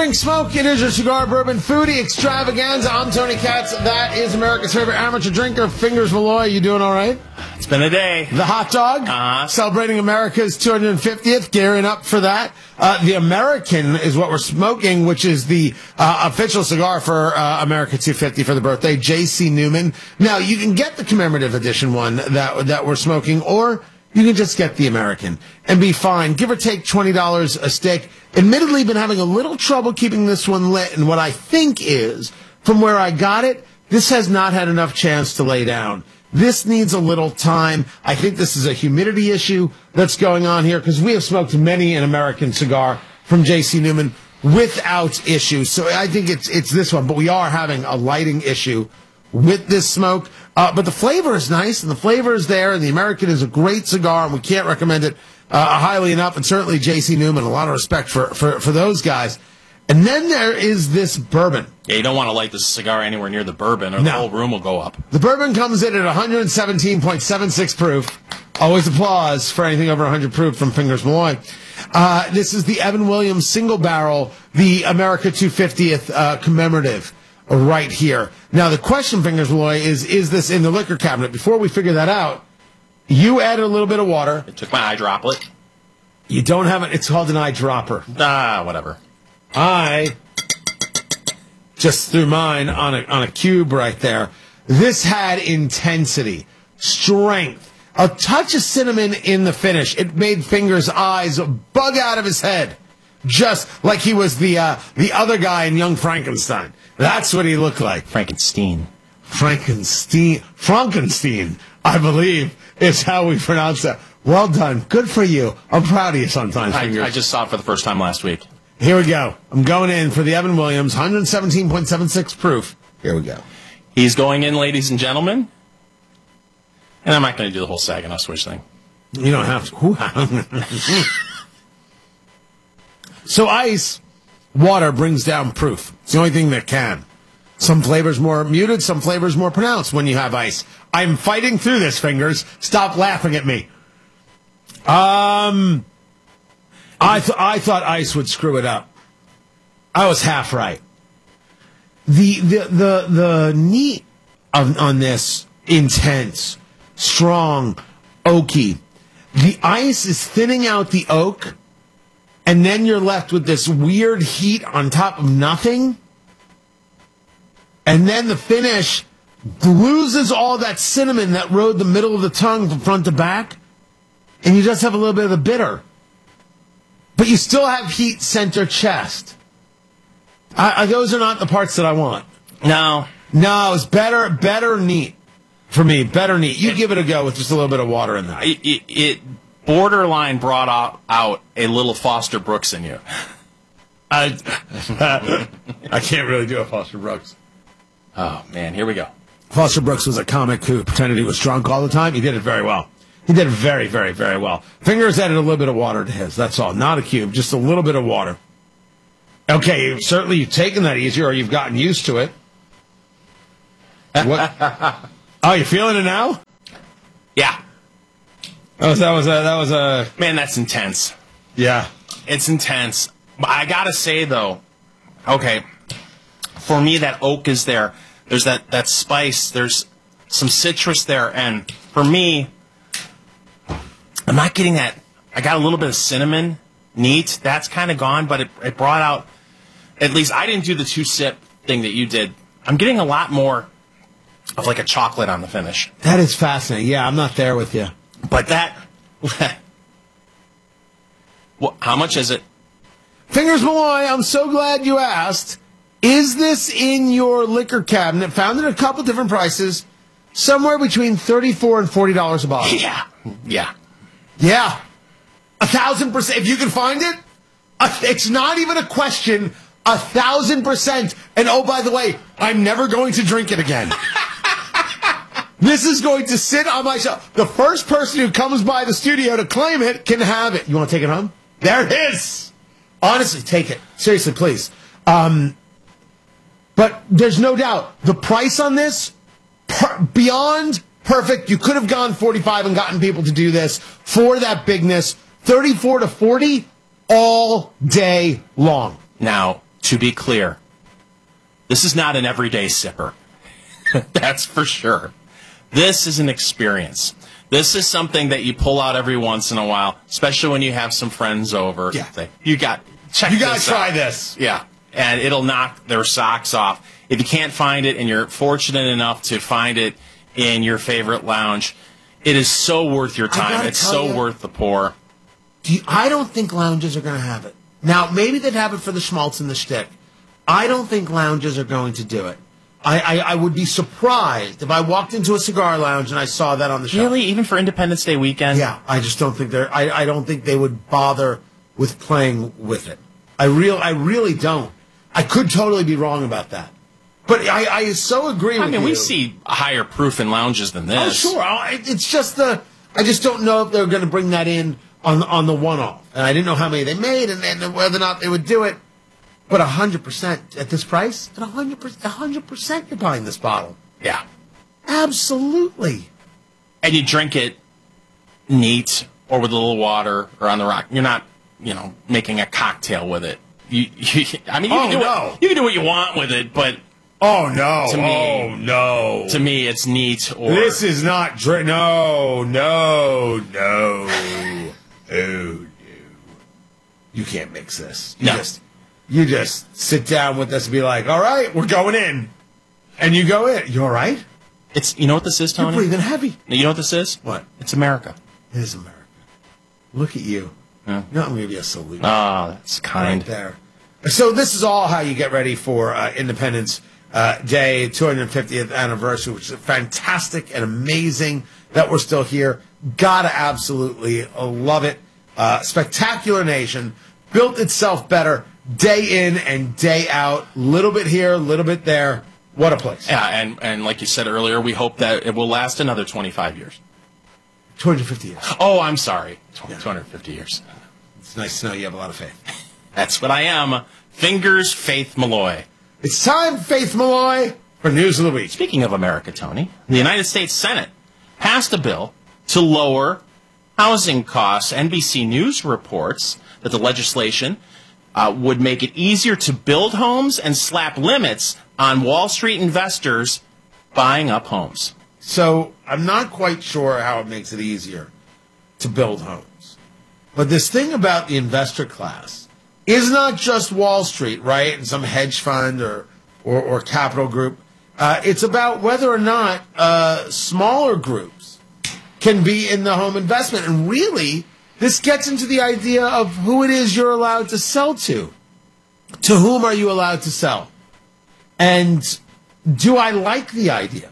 Drink Smoke. It is your cigar bourbon foodie extravaganza. I'm Tony Katz. That is America's favorite amateur drinker, Fingers Malloy. You doing all right? It's been a day. The hot dog, celebrating America's 250th, gearing up for that. The American is what we're smoking, which is the official cigar for America 250 for the birthday, J.C. Newman. Now, you can get the commemorative edition one that we're smoking, or you can just get the American and be fine. Give or take $20 a stick. Admittedly, been having a little trouble keeping this one lit, and what I think is, from where I got it, this has not had enough chance to lay down. This needs a little time. I think this is a humidity issue that's going on here, because we have smoked many an American cigar from J.C. Newman without issue. So I think it's this one, but we are having a lighting issue with this smoke. But the flavor is nice, and the flavor is there, and the American is a great cigar, and we can't recommend it highly enough, and certainly J.C. Newman, a lot of respect for those guys. And then there is this bourbon. Yeah, you don't want to light this cigar anywhere near the bourbon, or the whole room will go up. The bourbon comes in at 117.76 proof. Always applause for anything over 100 proof from Fingers Malloy. This is the Evan Williams Single Barrel, the America 250th commemorative right here. Now, the question, Fingers Malloy, is this in the liquor cabinet? Before we figure that out, you added a little bit of water. It took my eye droplet. You don't have it. It's called an eyedropper. Whatever. I just threw mine on a cube right there. This had intensity, strength, a touch of cinnamon in the finish. It made Fingers' eyes bug out of his head, just like he was the other guy in Young Frankenstein. That's what he looked like. Frankenstein, I believe is how we pronounce that. Well done. Good for you. I'm proud of you sometimes, Fingers. I just saw it for the first time last week. Here we go. I'm going in for the Evan Williams, 117.76 proof. Here we go. He's going in, ladies and gentlemen. And I'm not going to do the whole Saginaw Switch thing. You don't have to. So ice, water brings down proof. It's the only thing that can. Some flavors more muted, some flavors more pronounced when you have ice. I'm fighting through this, Fingers. Stop laughing at me. I thought ice would screw it up. I was half right. The neat on this, intense, strong, oaky. The ice is thinning out the oak, and then you're left with this weird heat on top of nothing. And then the finish loses all that cinnamon that rode the middle of the tongue from front to back, and you just have a little bit of the bitter. But you still have heat center chest. Those are not the parts that I want. No, it's better neat for me. Better neat. You give it a go with just a little bit of water in there. It borderline brought out a little Foster Brooks in you. I can't really do a Foster Brooks. Oh, man, here we go. Foster Brooks was a comic who pretended he was drunk all the time. He did it very well. He did it very, very, very well. Fingers added a little bit of water to his. That's all. Not a cube, just a little bit of water. Okay, certainly you've taken that easier, or you've gotten used to it. What? Oh, you feeling it now? Yeah. That was a man. That's intense. Yeah, it's intense. But I gotta say though, okay, for me that oak is there. There's that spice. There's some citrus there, and for me, I'm not getting that. I got a little bit of cinnamon, neat. That's kind of gone, but it brought out, at least I didn't do the 2-sip thing that you did. I'm getting a lot more of like a chocolate on the finish. That is fascinating. Yeah, I'm not there with you. But that, well, how much is it? Fingers Malloy, I'm so glad you asked. Is this in your liquor cabinet? Found it at a couple different prices, somewhere between $34 and $40 a bottle. Yeah. 1,000%. If you can find it, it's not even a question. 1,000%. And oh, by the way, I'm never going to drink it again. This is going to sit on my shelf. The first person who comes by the studio to claim it can have it. You want to take it home? There it is. Honestly, take it. Seriously, please. But there's no doubt the price on this, beyond perfect. You could have gone 45 and gotten people to do this for that bigness. 34 to 40 all day long. Now, to be clear, this is not an everyday sipper. That's for sure. This is an experience. This is something that you pull out every once in a while, especially when you have some friends over. Yeah. Say, you got to try this. Yeah. And it'll knock their socks off. If you can't find it and you're fortunate enough to find it in your favorite lounge, it is so worth your time. It's so worth the pour. I don't think lounges are going to have it. Now, maybe they'd have it for the schmaltz and the shtick. I don't think lounges are going to do it. I would be surprised if I walked into a cigar lounge and I saw that on the shelf. Really? Even for Independence Day weekend? Yeah, I just don't think I don't think they would bother with playing with it. I really don't. I could totally be wrong about that. But I so agree with you. I mean, we see higher proof in lounges than this. Oh, sure. It's just I just don't know if they're going to bring that in on the one-off. And I didn't know how many they made and whether or not they would do it. But 100% at this price, at 100% you're buying this bottle. Yeah. Absolutely. And you drink it neat or with a little water or on the rock. You're not, making a cocktail with it. You can do what you want with it, but oh no, to me, it's neat. Or this is not no. You can't mix this. You just sit down with us and be like, all right, we're going in. And you go in. You all right? You know what this is, Tony? You're breathing heavy. You know what this is? What? It's America. It is America. Look at you. Yeah. I'm going to give you a salute. Oh, that's kind. Right there. So this is all how you get ready for Independence Day, 250th anniversary, which is fantastic and amazing that we're still here. Gotta absolutely love it. Spectacular nation. Built itself better. Day in and day out, little bit here, little bit there. What a place. Yeah, and like you said earlier, we hope that it will last another 25 years. 250 years. Oh, I'm sorry. 250 years. It's nice to know you have a lot of faith. That's what I am. Fingers, Faith Malloy. It's time, Faith Malloy, for News of the Week. Speaking of America, Tony, the United States Senate passed a bill to lower housing costs. NBC News reports that the legislation would make it easier to build homes and slap limits on Wall Street investors buying up homes. So I'm not quite sure how it makes it easier to build homes. But this thing about the investor class is not just Wall Street, right, and some hedge fund or capital group. It's about whether or not smaller groups can be in the home investment. And really, this gets into the idea of who it is you're allowed to sell to. To whom are you allowed to sell? And do I like the idea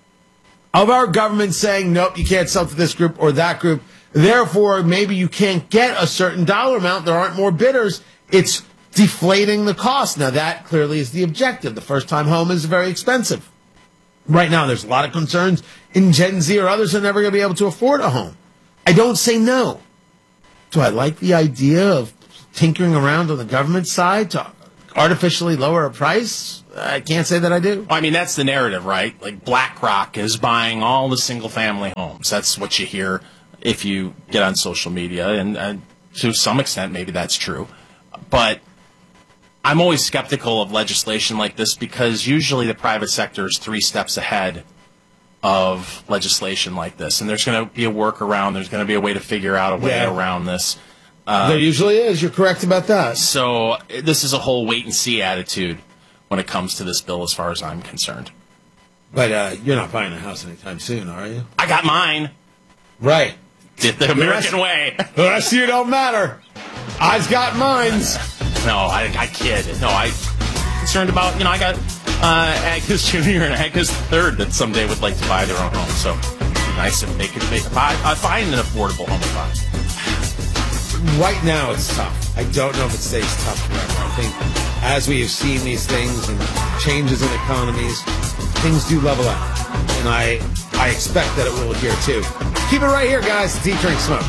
of our government saying, nope, you can't sell to this group or that group. Therefore, maybe you can't get a certain dollar amount. There aren't more bidders. It's deflating the cost. Now, that clearly is the objective. The first-time home is very expensive. Right now, there's a lot of concerns in Gen Z or others are never going to be able to afford a home. I don't say no. Do I like the idea of tinkering around on the government side to artificially lower a price? I can't say that I do. I mean, that's the narrative, right? Like BlackRock is buying all the single-family homes. That's what you hear if you get on social media, and to some extent, maybe that's true. But I'm always skeptical of legislation like this because usually the private sector is 3 steps ahead of legislation like this, and there's going to be a workaround. There's going to be a way to figure out a way around this. There usually is. You're correct about that. So this is a whole wait-and-see attitude when it comes to this bill as far as I'm concerned. But you're not buying a house anytime soon, are you? I got mine. Right. The American way. The rest of you don't matter. I've got mines. No, I kid. No, I'm concerned about, I got Agnes Jr. and Agnes III that someday would like to buy their own home. So it'd be nice if they could find an affordable home to buy. Right now it's tough. I don't know if it stays tough forever. I think as we have seen these things and changes in economies, things do level out. And I expect that it will here too. Keep it right here, guys. It's Eat, Drink, Smoke.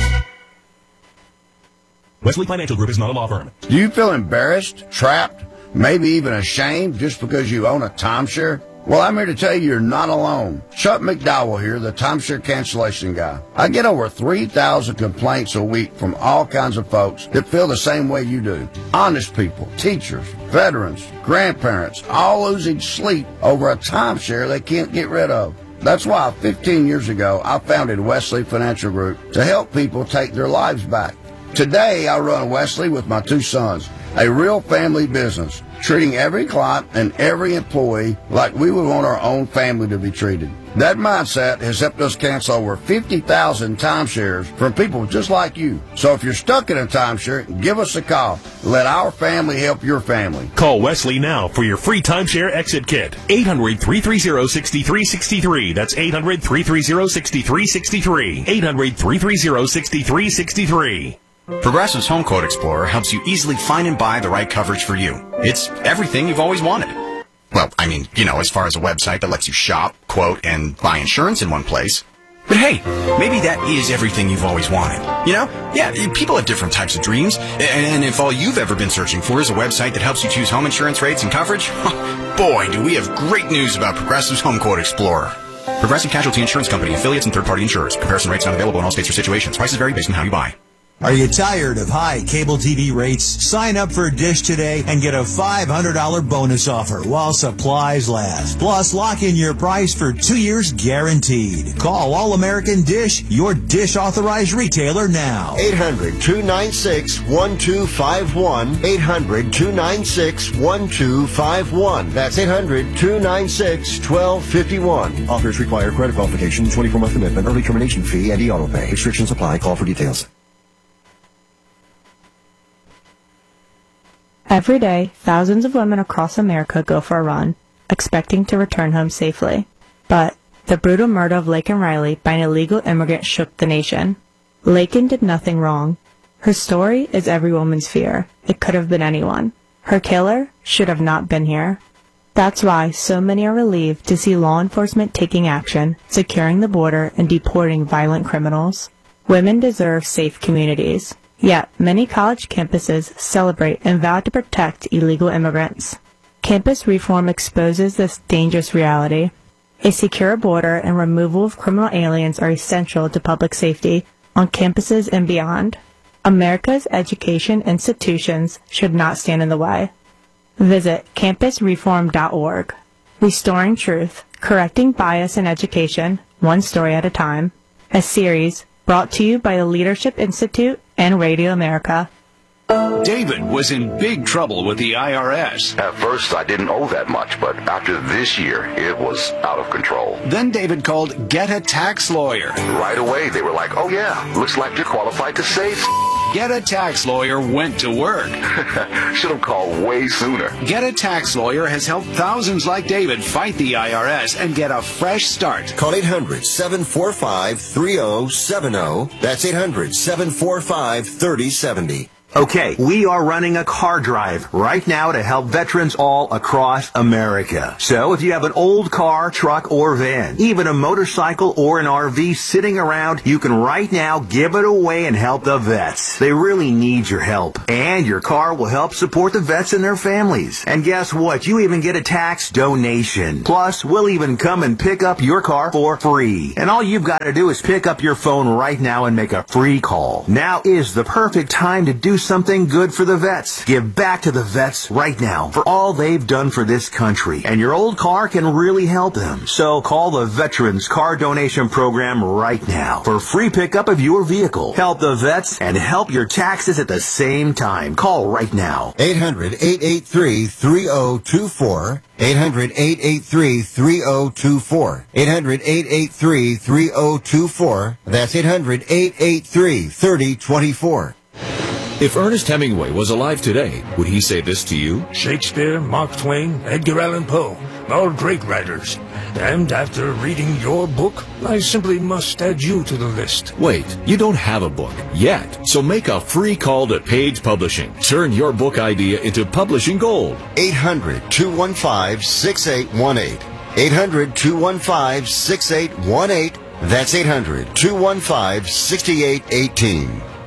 Wesley Financial Group is not a law firm. Do you feel embarrassed, trapped, maybe even ashamed just because you own a timeshare? Well, I'm here to tell you you're not alone. Chuck McDowell here, the timeshare cancellation guy. I get over 3,000 complaints a week from all kinds of folks that feel the same way you do. Honest people, teachers, veterans, grandparents, all losing sleep over a timeshare they can't get rid of. That's why 15 years ago I founded Wesley Financial Group to help people take their lives back. Today I run Wesley with my 2 sons, a real family business, treating every client and every employee like we would want our own family to be treated. That mindset has helped us cancel over 50,000 timeshares from people just like you. So if you're stuck in a timeshare, give us a call. Let our family help your family. Call Wesley now for your free timeshare exit kit. 800-330-6363. That's 800-330-6363. 800-330-6363. Progressive's Home Quote Explorer helps you easily find and buy the right coverage for you. It's everything you've always wanted. Well, I mean, as far as a website that lets you shop, quote, and buy insurance in one place. But hey, maybe that is everything you've always wanted. Yeah, people have different types of dreams. And if all you've ever been searching for is a website that helps you choose home insurance rates and coverage, boy, do we have great news about Progressive's Home Quote Explorer. Progressive Casualty Insurance Company, affiliates, and third-party insurers. Comparison rates not available in all states or situations. Prices vary based on how you buy. Are you tired of high cable TV rates? Sign up for Dish today and get a $500 bonus offer while supplies last. Plus, lock in your price for 2 years guaranteed. Call All American Dish, your Dish authorized retailer now. 800-296-1251. 800-296-1251. That's 800-296-1251. Offers require credit qualification, 24-month commitment, early termination fee, and e-auto pay. Restrictions apply. Call for details. Every day, thousands of women across America go for a run, expecting to return home safely. But the brutal murder of Laken Riley by an illegal immigrant shook the nation. Laken did nothing wrong. Her story is every woman's fear. It could have been anyone. Her killer should have not been here. That's why so many are relieved to see law enforcement taking action, securing the border, and deporting violent criminals. Women deserve safe communities. Yet, many college campuses celebrate and vow to protect illegal immigrants. Campus reform exposes this dangerous reality. A secure border and removal of criminal aliens are essential to public safety on campuses and beyond. America's education institutions should not stand in the way. Visit campusreform.org. Restoring Truth, Correcting Bias in Education, One Story at a Time. A series brought to you by the Leadership Institute and Radio America. David was in big trouble with the IRS. At first, I didn't owe that much, but after this year, it was out of control. Then David called Get a Tax Lawyer. Right away, they were like, oh yeah, looks like you're qualified to save. Get a Tax Lawyer went to work. Should have called way sooner. Get a Tax Lawyer has helped thousands like David fight the IRS and get a fresh start. Call 800-745-3070. That's 800-745-3070. Okay, we are running a car drive right now to help veterans all across America. So if you have an old car, truck, or van, even a motorcycle or an RV sitting around, you can right now give it away and help the vets. They really need your help. And your car will help support the vets and their families. And guess what? You even get a tax donation. Plus, we'll even come and pick up your car for free. And all you've got to do is pick up your phone right now and make a free call. Now is the perfect time to do something good for the vets. Give back to the vets right now for all they've done for this country. And your old car can really help them. So call the Veterans Car Donation Program right now for free pickup of your vehicle. Help the vets and help your taxes at the same time. Call right now. 800-883-3024. 800-883-3024. 800-883-3024. That's 800-883-3024. If Ernest Hemingway was alive today, would he say this to you? Shakespeare, Mark Twain, Edgar Allan Poe, all great writers. And after reading your book, I simply must add you to the list. Wait, you don't have a book yet, so make a free call to Page Publishing. Turn your book idea into publishing gold. 800-215-6818. 800-215-6818. That's 800-215-6818.